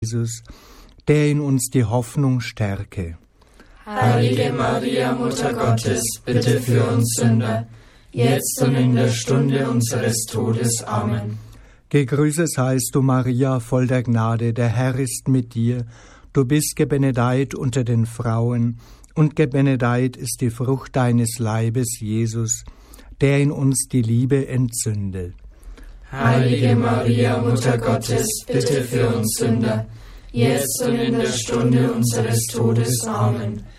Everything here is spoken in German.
Jesus, der in uns die Hoffnung stärke. Heilige Maria, Mutter Gottes, bitte für uns Sünder, jetzt und in der Stunde unseres Todes. Amen. Gegrüßet seist du, Maria, voll der Gnade, der Herr ist mit dir. Du bist gebenedeit unter den Frauen, und gebenedeit ist die Frucht deines Leibes, Jesus, der in uns die Liebe entzündet. Heilige Maria, Mutter Gottes, bitte für uns Sünder, jetzt und in der Stunde unseres Todes. Amen.